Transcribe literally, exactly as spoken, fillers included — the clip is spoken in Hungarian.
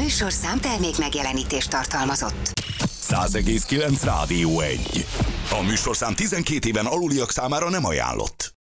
műsorszám termék megjelenítést tartalmazott. száz egész kilenc Rádió egy. A műsorszám tizenkét éven aluliak számára nem ajánlott.